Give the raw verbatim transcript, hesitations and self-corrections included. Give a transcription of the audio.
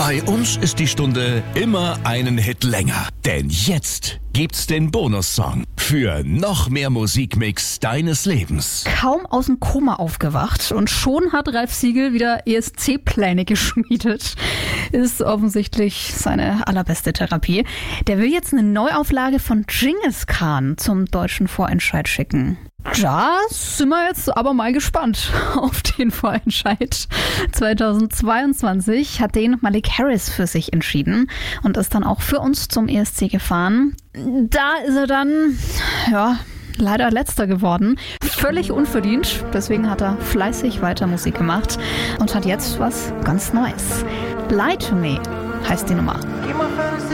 Bei uns ist die Stunde immer einen Hit länger. Denn jetzt gibt's den Bonussong für noch mehr Musikmix deines Lebens. Kaum aus dem Koma aufgewacht und schon hat Ralf Siegel wieder E S C-Pläne geschmiedet. Ist offensichtlich seine allerbeste Therapie. Der will jetzt eine Neuauflage von Dschingis Khan zum deutschen Vorentscheid schicken. Da sind wir jetzt aber mal gespannt auf den Vorentscheid. zweitausendzweiundzwanzig hat den Malik Harris für sich entschieden und ist dann auch für uns zum E S C gefahren. Da ist er dann, ja, leider letzter geworden. Völlig unverdient. Deswegen hat er fleißig weiter Musik gemacht und hat jetzt was ganz Neues. Lie to Me heißt die Nummer. Geh mal